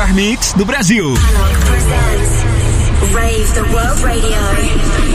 melhor mix do Brasil. Rave the World Radio.